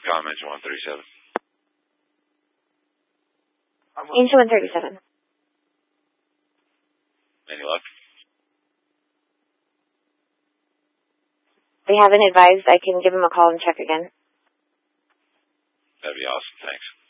for calling Engine 137. Engine 137. Any luck? They haven't advised. I can give them a call and check again. That'd be awesome. Thanks.